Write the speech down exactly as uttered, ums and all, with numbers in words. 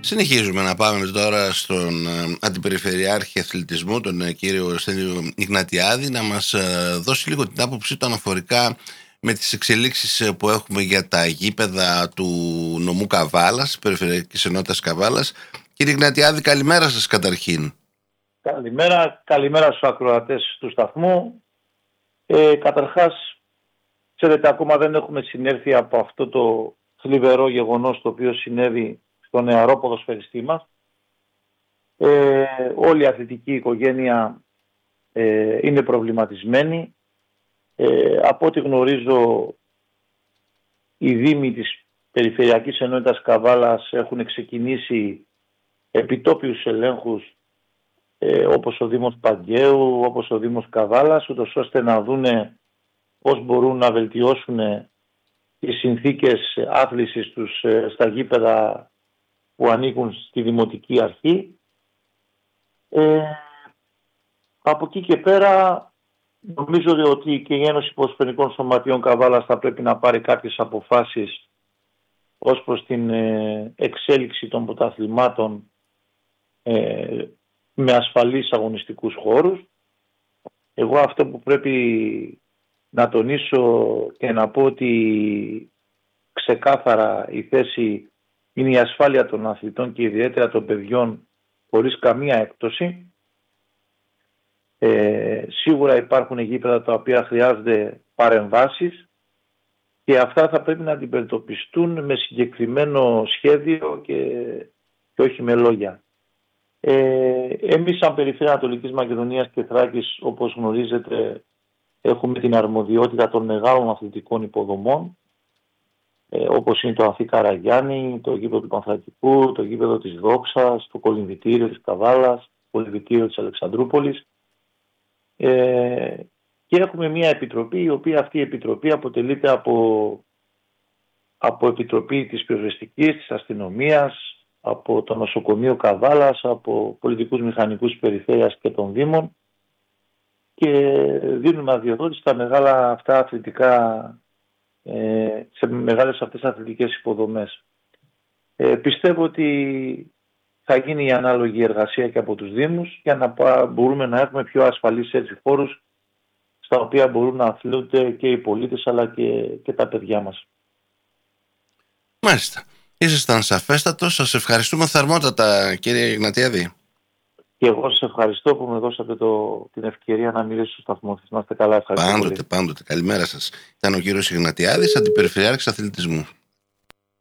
Συνεχίζουμε να πάμε τώρα στον ε, Αντιπεριφερειάρχη Αθλητισμού, τον ε, κύριο Στέλιο Ιγνατιάδη, να μας ε, δώσει λίγο την άποψή του αναφορικά με τις εξελίξεις ε, που έχουμε για τα γήπεδα του νομού Καβάλας, Περιφερειακής Ενότητας Καβάλας. Κύριε Ιγνατιάδη, καλημέρα σας καταρχήν. Καλημέρα, καλημέρα στους ακροατές του σταθμού. Ε, καταρχάς, ξέρετε, ακόμα δεν έχουμε συνέρθει από αυτό το θλιβερό γεγονός το οποίο συνέβη στο νεαρό ποδοσφαιριστή μας. Ε, όλη η αθλητική οικογένεια ε, είναι προβληματισμένη. Ε, από ό,τι γνωρίζω, οι δήμοι της Περιφερειακής Ενότητας Καβάλας έχουν ξεκινήσει επιτόπιους ελέγχους, ε, όπως ο Δήμος Παγκαίου, όπως ο Δήμος Καβάλας, ούτως ώστε να δούνε πώς μπορούν να βελτιώσουν τις συνθήκες άθλησης τους ε, στα γήπεδα που ανήκουν στη Δημοτική Αρχή. Ε, από εκεί και πέρα νομίζω ότι και η Ένωση Ποδοσφαιρικών Σωματείων Καβάλας θα πρέπει να πάρει κάποιες αποφάσεις ως προς την ε, εξέλιξη των πρωταθλημάτων ε, με ασφαλείς αγωνιστικούς χώρους. Εγώ αυτό που πρέπει να τονίσω και να πω ότι ξεκάθαρα η θέση είναι η ασφάλεια των αθλητών και ιδιαίτερα των παιδιών χωρίς καμία έκπτωση. Ε, σίγουρα υπάρχουν γήπεδα τα οποία χρειάζονται παρεμβάσεις και αυτά θα πρέπει να αντιμετωπιστούν με συγκεκριμένο σχέδιο και, και όχι με λόγια. Ε, εμείς σαν Περιφέρεια Ανατολικής Μακεδονίας και Θράκης, όπως γνωρίζετε, έχουμε την αρμοδιότητα των μεγάλων αθλητικών υποδομών, ε, όπως είναι το Ανθή Καραγιάννη, το γήπεδο του Πανθρακικού, το γήπεδο της Δόξας, το κολυμβητήριο της Καβάλας, το κολυμβητήριο της Αλεξανδρούπολης. Ε, και έχουμε μια επιτροπή, η οποία αυτή η επιτροπή αποτελείται από, από επιτροπή της πυροσβεστικής, της αστυνομίας, από το νοσοκομείο Καβάλας, από πολιτικούς μηχανικούς περιφέρειας και των δήμων, και δίνουμε αδειοδότηση στα μεγάλα αυτά αθλητικά, ε, σε μεγάλες αυτές αθλητικές υποδομές. Ε, πιστεύω ότι θα γίνει η ανάλογη εργασία και από τους δήμους για να μπορούμε να έχουμε πιο ασφαλείς έτσι χώρους στα οποία μπορούν να αθλούνται και οι πολίτες αλλά και, και τα παιδιά μας. Μάλιστα. Ήσασταν σαφέστατος. Σας ευχαριστούμε θερμότατα, κύριε Ιγνατιάδη. Και εγώ σας ευχαριστώ που με δώσατε το, την ευκαιρία να μιλήσω στο σταθμό σας. Να είστε καλά, ευχαριστώ. Πάντοτε, πολύ. πάντοτε. Καλημέρα σας. Ήταν ο κύριος Ιγνατιάδης, Αντιπεριφερειάρχης Αθλητισμού.